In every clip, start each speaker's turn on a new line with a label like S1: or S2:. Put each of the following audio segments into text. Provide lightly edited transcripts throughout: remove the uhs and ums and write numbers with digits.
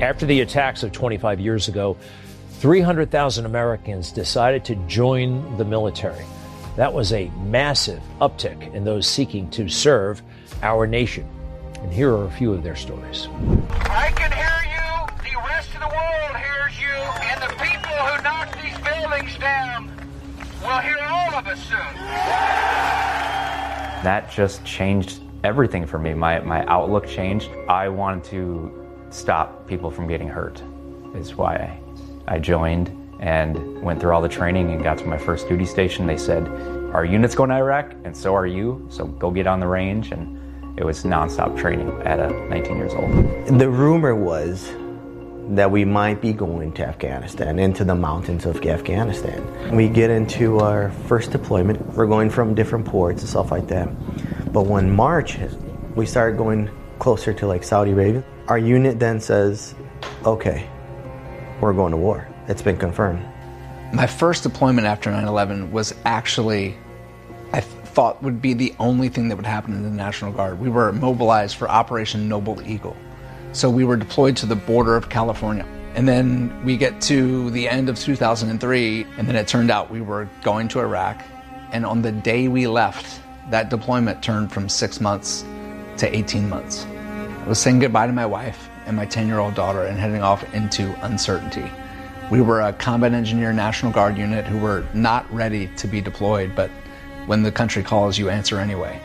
S1: After the attacks of 25 years ago, 300,000 Americans decided to join the military. That was a massive uptick in those seeking to serve our nation. And here are a few of their stories.
S2: I can hear you, the rest of the world hears you, and the people who knocked these buildings down will hear all of us soon.
S3: That just changed everything for me. My outlook changed. I wanted to stop people from getting hurt, is why I joined and went through all the training and got to my first duty station. They said, our unit's going to Iraq, and so are you, so go get on the range. And it was nonstop training at 19 years old.
S4: The rumor was that we might be going to Afghanistan, into the mountains of Afghanistan. We get into our first deployment. We're going from different ports and stuff like that. But when March, we started going closer to like Saudi Arabia. Our unit then says, okay, we're going to war. It's been confirmed.
S5: My first deployment after 9/11 was actually, I thought would be the only thing that would happen in the National Guard. We were mobilized for Operation Noble Eagle. So we were deployed to the border of California. And then we get to the end of 2003, and then it turned out we were going to Iraq. And on the day we left, that deployment turned from 6 months to 18 months. I was saying goodbye to my wife and my 10-year-old daughter and heading off into uncertainty. We were a combat engineer National Guard unit who were not ready to be deployed, but when the country calls, you answer anyway.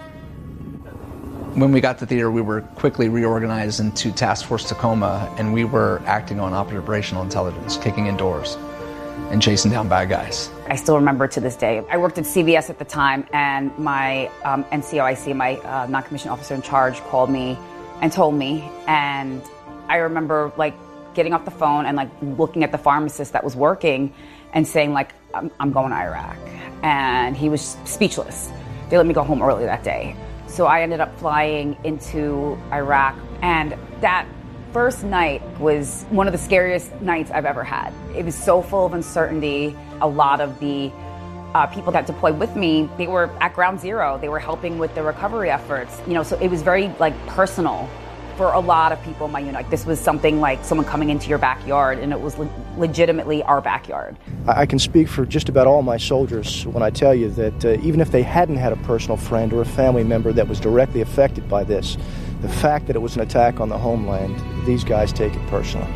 S5: When we got to theater, we were quickly reorganized into Task Force Tacoma, and we were acting on operational intelligence, kicking in doors and chasing down bad guys.
S6: I still remember to this day. I worked at CVS at the time, and my NCOIC, my non-commissioned officer in charge, called me and told me. And I remember like getting off the phone and like looking at the pharmacist that was working and saying like, I'm going to Iraq. And he was speechless. They let me go home early that day. So I ended up flying into Iraq, and that first night was one of the scariest nights I've ever had. It was so full of uncertainty. A lot of the people that deployed with me, they were at ground zero. They were helping with the recovery efforts. You know, so it was very like personal for a lot of people in my unit. Like, this was something like someone coming into your backyard, and it was legitimately our backyard.
S7: I can speak for just about all my soldiers when I tell you that even if they hadn't had a personal friend or a family member that was directly affected by this, the fact that it was an attack on the homeland, these guys take it personally.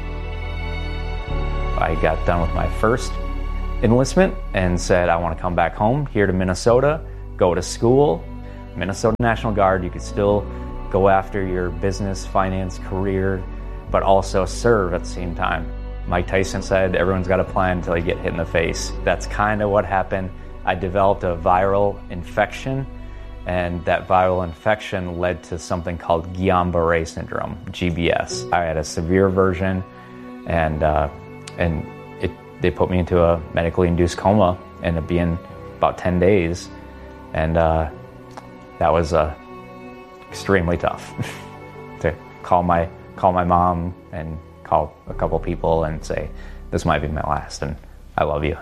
S3: I got done with my first enlistment and said, I want to come back home here to Minnesota, go to school. Minnesota National Guard, you could still go after your business, finance, career, but also serve at the same time. Mike Tyson said, everyone's got a plan until they get hit in the face. That's kind of what happened. I developed a viral infection, and that viral infection led to something called Guillain-Barré syndrome, GBS. I had a severe version, and they put me into a medically induced coma, and it'd be in about 10 days, and that was extremely tough to call my mom and call a couple people and say, this might be my last, and I love you.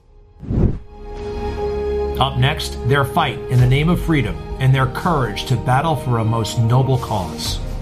S1: Up next, their fight in the name of freedom and their courage to battle for a most noble cause.